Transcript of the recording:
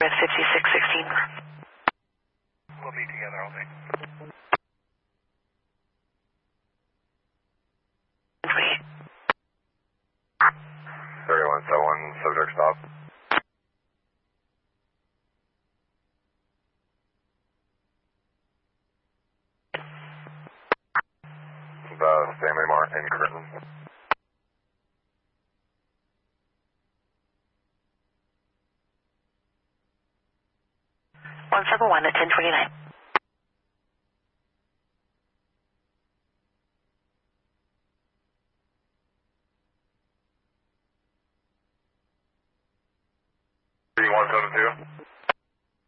with 5616. We'll be together all day. 3171, subject stop. The Stanley Martin Curtin. 171 at 1029. Three one seven two.